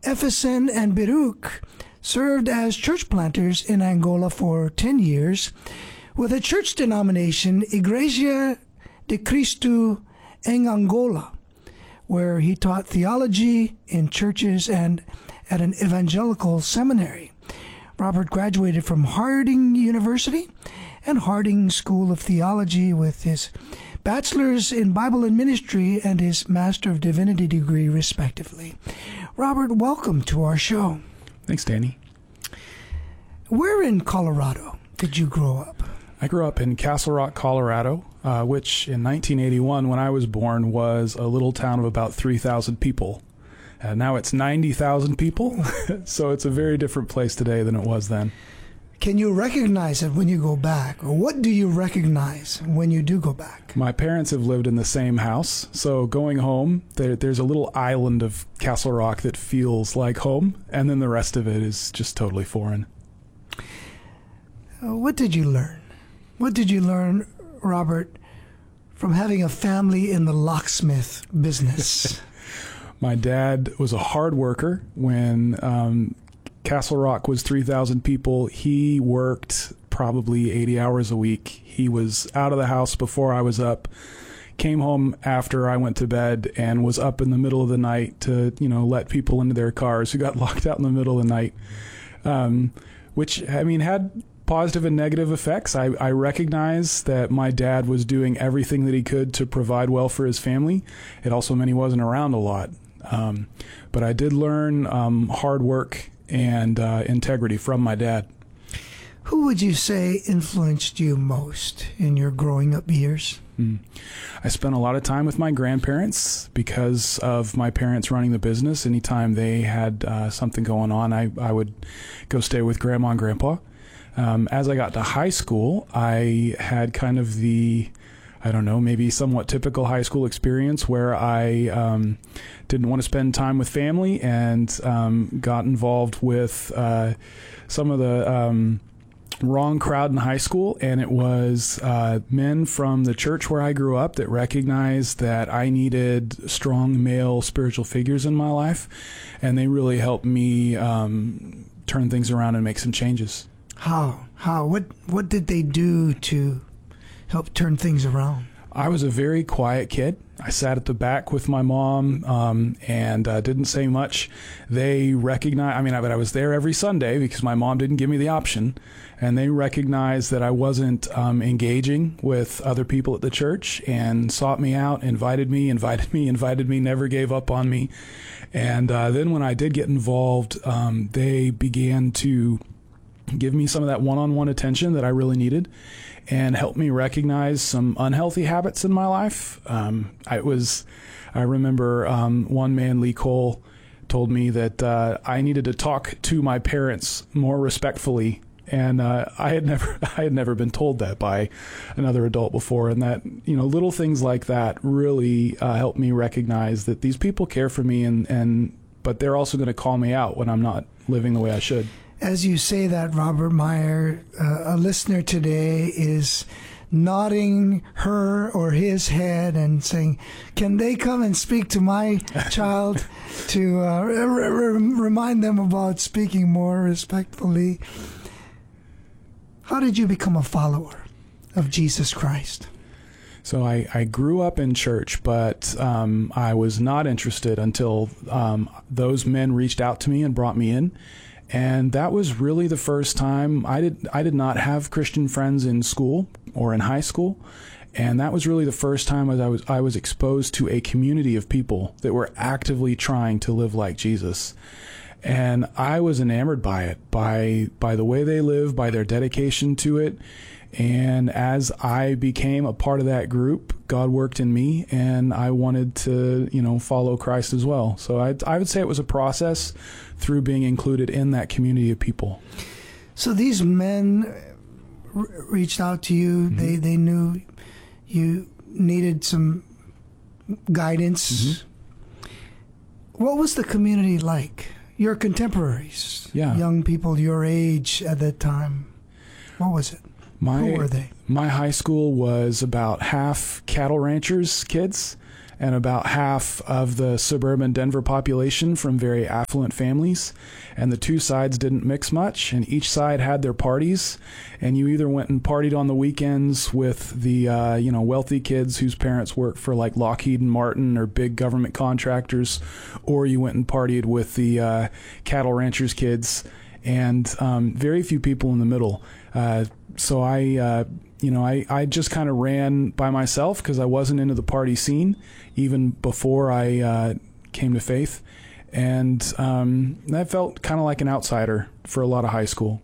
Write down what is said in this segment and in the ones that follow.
Efesen and Baruch served as church planters in Angola for 10 years with a church denomination, Igreja de Cristo em Angola, where he taught theology in churches and at an evangelical seminary. Robert graduated from Harding University and Harding School of Theology with his bachelor's in Bible and Ministry and his Master of Divinity degree, respectively. Robert, welcome to our show. Thanks, Danny. Where in Colorado did you grow up? I grew up in Castle Rock, Colorado, which in 1981, when I was born, was a little town of about 3,000 people. Now it's 90,000 people, so it's a very different place today than it was then. Can you recognize it when you go back? Or what do you recognize when you do go back? My parents have lived in the same house, so going home, there's a little island of Castle Rock that feels like home, and then the rest of it is just totally foreign. What did you learn? What did you learn, Robert, from having a family in the locksmith business? My dad was a hard worker. When Castle Rock was 3,000 people, he worked probably 80 hours a week. He was out of the house before I was up, came home after I went to bed, and was up in the middle of the night to, let people into their cars who got locked out in the middle of the night, which, had positive and negative effects. I recognize that my dad was doing everything that he could to provide well for his family. It also meant he wasn't around a lot. But I did learn hard work and integrity from my dad. Who would you say influenced you most in your growing up years? I spent a lot of time with my grandparents because of my parents running the business. Anytime they had something going on, I would go stay with Grandma and Grandpa. As I got to high school, I had kind of the, maybe somewhat typical high school experience where I didn't want to spend time with family and got involved with some of the wrong crowd in high school. And it was men from the church where I grew up that recognized that I needed strong male spiritual figures in my life. And they really helped me turn things around and make some changes. How? What did they do to help turn things around? I was a very quiet kid. I sat at the back with my mom and didn't say much. They recognized, but I was there every Sunday because my mom didn't give me the option. And they recognized that I wasn't engaging with other people at the church and sought me out, invited me, never gave up on me. And then when I did get involved, they began to give me some of that one-on-one attention that I really needed and help me recognize some unhealthy habits in my life. I remember one man, Lee Cole, told me that I needed to talk to my parents more respectfully. And I had never been told that by another adult before. And that, little things like that really helped me recognize that these people care for me but they're also going to call me out when I'm not living the way I should. As you say that, Robert Meyer, a listener today is nodding her or his head and saying, can they come and speak to my child to remind them about speaking more respectfully? How did you become a follower of Jesus Christ? So I grew up in church, but I was not interested until those men reached out to me and brought me in. And that was really the first time I did not have Christian friends in school or in high school. And that was really the first time I was exposed to a community of people that were actively trying to live like Jesus. And I was enamored by it, by the way they live, by their dedication to it. And as I became a part of that group, God worked in me, and I wanted to, follow Christ as well. So I would say it was a process through being included in that community of people. So these men reached out to you. Mm-hmm. They knew you needed some guidance. Mm-hmm. What was the community like? Your contemporaries, young people your age at that time. What was it? Who were they? My high school was about half cattle ranchers' kids and about half of the suburban Denver population from very affluent families. And the two sides didn't mix much, and each side had their parties. And you either went and partied on the weekends with the wealthy kids whose parents worked for like Lockheed and Martin or big government contractors, or you went and partied with the cattle ranchers' kids, and very few people in the middle. So I just kind of ran by myself because I wasn't into the party scene even before I came to faith. And I felt kind of like an outsider for a lot of high school.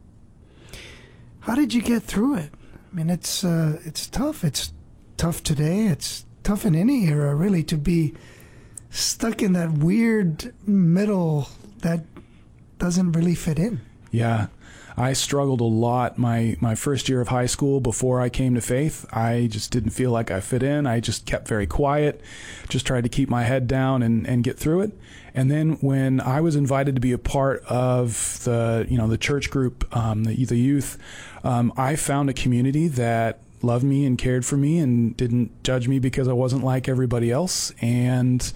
How did you get through it? I mean, it's tough. It's tough today. It's tough in any era, really, to be stuck in that weird middle that doesn't really fit in. Yeah. I struggled a lot my first year of high school before I came to faith. I just didn't feel like I fit in. I just kept very quiet, just tried to keep my head down and get through it. And then when I was invited to be a part of the church group, the youth, I found a community that loved me and cared for me and didn't judge me because I wasn't like everybody else. And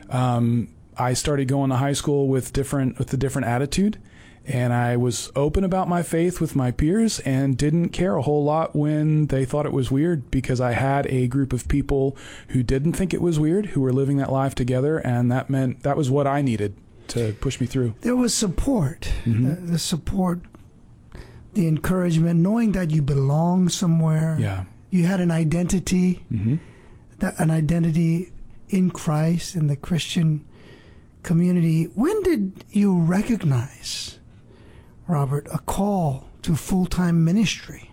I started going to high school with a different attitude. And I was open about my faith with my peers and didn't care a whole lot when they thought it was weird, because I had a group of people who didn't think it was weird, who were living that life together, and that meant that was what I needed to push me through. There was support, Mm-hmm. the support, the encouragement, knowing that you belong somewhere. Yeah. You had an identity, Mm-hmm. an identity in Christ, in the Christian community. When did you recognize, Robert, a call to full-time ministry?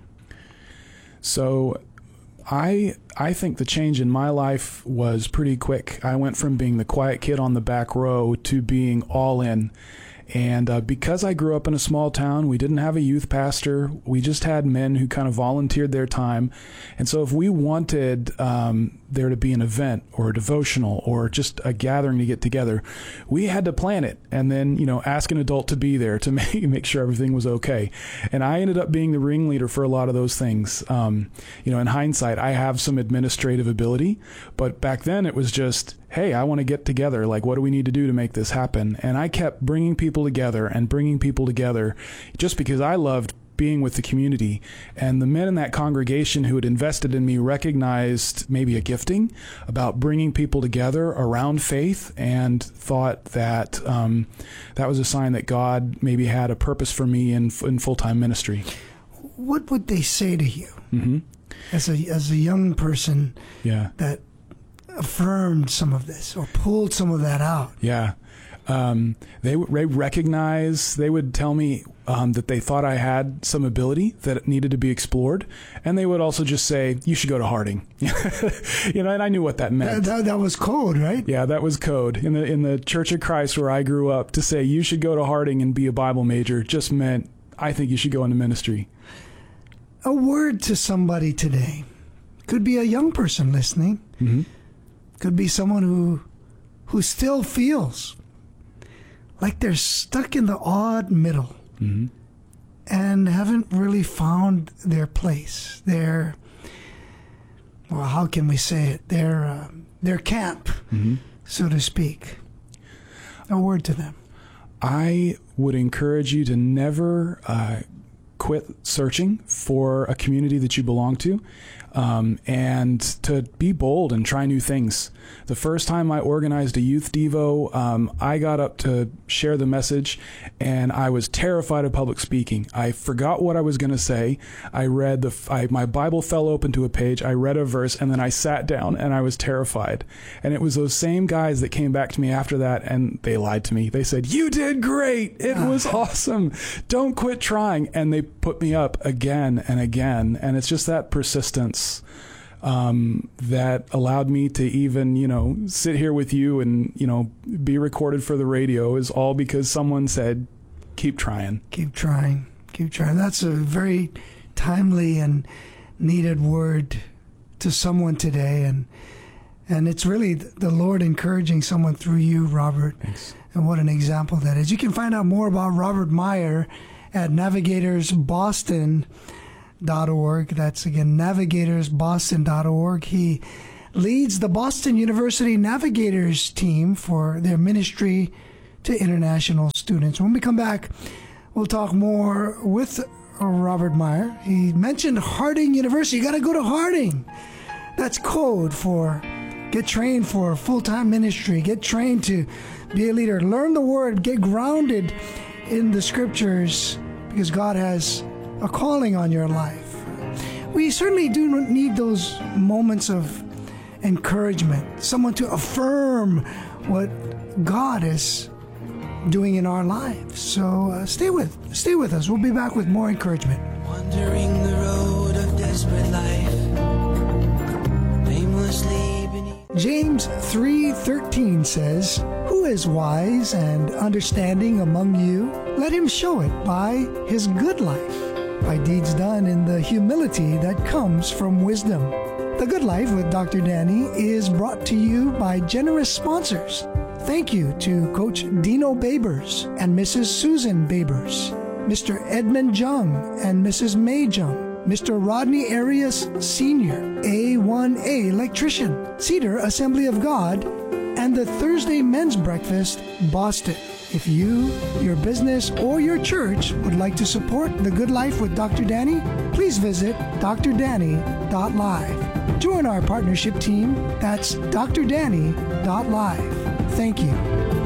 So I think the change in my life was pretty quick. I went from being the quiet kid on the back row to being all in. And because I grew up in a small town, we didn't have a youth pastor. We just had men who kind of volunteered their time. And so if we wanted there to be an event or a devotional or just a gathering to get together, we had to plan it and then, ask an adult to be there to make sure everything was okay. And I ended up being the ringleader for a lot of those things. In hindsight, I have some administrative ability, but back then it was just, hey, I want to get together. Like, what do we need to do to make this happen? And I kept bringing people together just because I loved being with the community. And the men in that congregation who had invested in me recognized maybe a gifting about bringing people together around faith, and thought that that was a sign that God maybe had a purpose for me in full-time ministry. What would they say to you Mm-hmm. as a young person that affirmed some of this or pulled some of that out? Yeah. They would tell me that they thought I had some ability that needed to be explored. And they would also just say, you should go to Harding. And I knew what that meant. That was code, right? Yeah, that was code. In the Church of Christ where I grew up, to say you should go to Harding and be a Bible major just meant, I think you should go into ministry. A word to somebody today. Could be a young person listening. Mm-hmm. Could be someone who still feels like they're stuck in the odd middle, mm-hmm. and haven't really found their place. How can we say it? Their camp, mm-hmm. so to speak. A word to them. I would encourage you to never quit searching for a community that you belong to, and to be bold and try new things. The first time I organized a youth devo, I got up to share the message, and I was terrified of public speaking. I forgot what I was going to say. I read my Bible fell open to a page. I read a verse, and then I sat down, and I was terrified. And it was those same guys that came back to me after that, and they lied to me. They said, "You did great. It was awesome. Don't quit trying." And they put me up again and again. And it's just that persistence that allowed me to even, sit here with you and, be recorded for the radio, is all because someone said, keep trying. Keep trying. Keep trying. That's a very timely and needed word to someone today. And it's really the Lord encouraging someone through you, Robert. Thanks. And what an example that is. You can find out more about Robert Meyer at navigatorsboston.org. That's again navigatorsboston.org. He leads the Boston University Navigators team for their ministry to international students. When we come back, we'll talk more with Robert Meyer. He mentioned Harding University. You got to go to Harding. That's code for get trained for full-time ministry. Get trained to be a leader. Learn the Word. Get grounded in the Scriptures because God has a calling on your life. We certainly do need those moments of encouragement, someone to affirm what God is doing in our lives. So stay with us. We'll be back with more encouragement. Wandering the road of desperate life, aimlessly beneath. James 3:13 says, "Who is wise and understanding among you? Let him show it by his good life, by deeds done in the humility that comes from wisdom." The Good Life with Dr. Danny is brought to you by generous sponsors. Thank you to Coach Dino Babers and Mrs. Susan Babers, Mr. Edmund Jung and Mrs. May Jung, Mr. Rodney Arias Sr., A1A Electrician, Cedar Assembly of God, and the Thursday Men's Breakfast, Boston. If you, your business, or your church would like to support The Good Life with Dr. Danny, please visit drdanny.live. Join our partnership team. That's drdanny.live. Thank you.